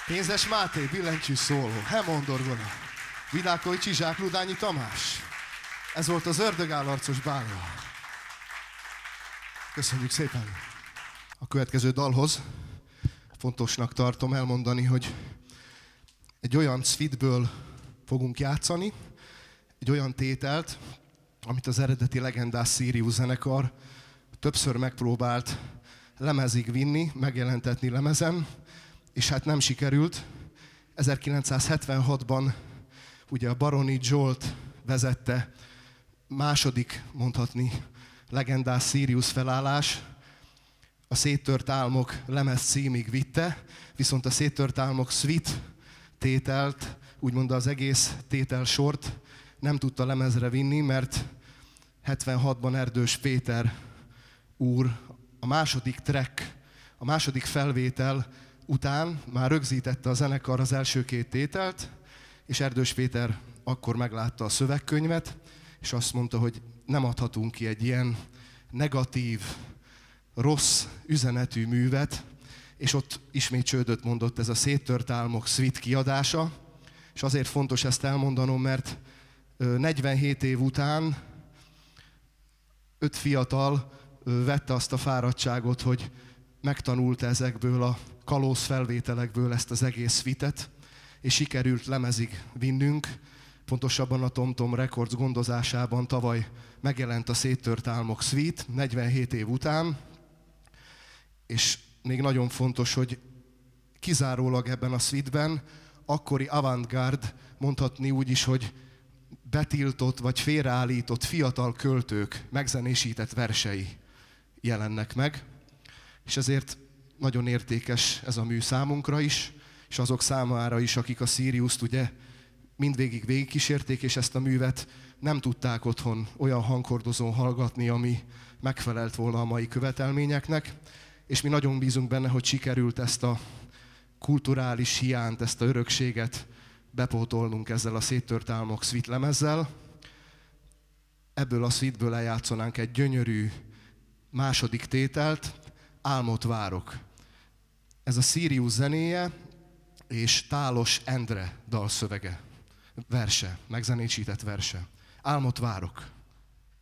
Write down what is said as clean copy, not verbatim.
Pénzes Máté, billentyű szóló, Hemon Dorgona, Vidákovics Csizsák, Rudányi Tamás. Ez volt az Ördögállarcos bálja. Köszönjük szépen! A következő dalhoz fontosnak tartom elmondani, hogy egy olyan suite-ből fogunk játszani, egy olyan tételt, amit az eredeti legendás Sirius zenekar többször megpróbált lemezig vinni, megjelentetni lemezen, és hát nem sikerült. 1976-ban ugye a Baroni Zsolt vezette második, mondhatni, legendás Sirius felállás, a Széttört álmok lemez címig vitte, viszont a Széttört álmok suite tételt, úgymond az egész tételsort nem tudta lemezre vinni, mert 76-ban Erdős Péter úr a második track, a második felvétel után már rögzítette a zenekar az első két tételt, és Erdős Péter akkor meglátta a szövegkönyvet, és azt mondta, hogy nem adhatunk ki egy ilyen negatív, rossz üzenetű művet, és ott ismét csődöt mondott ez a Széttört álmok suite kiadása, és azért fontos ezt elmondanom, mert 47 év után 5 fiatal vette azt a fáradtságot, hogy megtanult ezekből a kalóz felvételekből ezt az egész suite-et, és sikerült lemezig vinnünk. Pontosabban a TomTom Records gondozásában tavaly megjelent a Széttört álmok suite, 47 év után, és még nagyon fontos, hogy kizárólag ebben a suite-ben akkori avantgárd, mondhatni úgy is, hogy betiltott vagy félreállított fiatal költők megzenésített versei jelennek meg, és ezért nagyon értékes ez a mű számunkra is, és azok számára is, akik a Siriust ugye mindvégig végigkísérték, és ezt a művet nem tudták otthon olyan hanghordozón hallgatni, ami megfelelt volna a mai követelményeknek, és mi nagyon bízunk benne, hogy sikerült ezt a kulturális hiányt, ezt a örökséget bepótolnunk ezzel a Széttört álmok suite lemezzel. Ebből a suite-ből eljátszanánk egy gyönyörű második tételt, Álmot várok. Ez a Sirius zenéje és Tálos Endre dalszövege, verse, megzenésített verse. Álmot várok.